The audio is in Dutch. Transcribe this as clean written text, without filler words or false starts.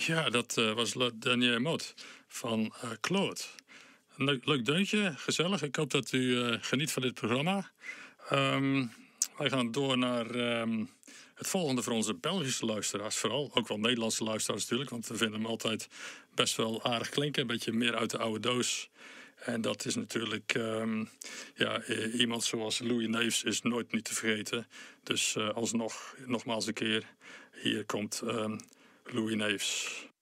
Ja, dat was Le Dernier Mot van Claude. Een leuk deuntje, gezellig. Ik hoop dat u geniet van dit programma. Wij gaan door naar het volgende voor onze Belgische luisteraars vooral. Ook wel Nederlandse luisteraars natuurlijk, want we vinden hem altijd best wel aardig klinken. Een beetje meer uit de oude doos. En dat is natuurlijk iemand zoals Louis Neefs is nooit niet te vergeten. Dus nogmaals een keer, hier komt Louis Neefs.